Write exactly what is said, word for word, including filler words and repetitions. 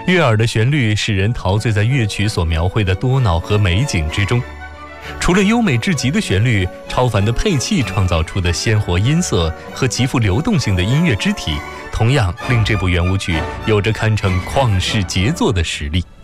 悦耳的旋律使人陶醉在乐曲所描绘的多瑙河美景之中。除了优美至极的旋律，超凡的配器创造出的鲜活音色和极富流动性的音乐肢体，同样令这部圆舞曲有着堪称旷世杰作的实力。